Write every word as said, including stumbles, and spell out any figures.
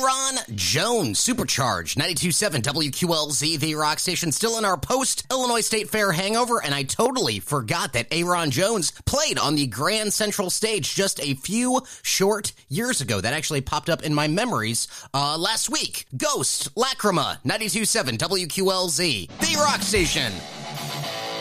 Aaron Jones, Supercharged, ninety-two point seven W Q L Z, the rock station, still in our post-Illinois State Fair hangover, and I totally forgot that Aaron Jones played on the Grand Central Stage just a few short years ago. That actually popped up in my memories uh, last week. Ghost, Lacrima, ninety-two point seven W Q L Z, the rock station.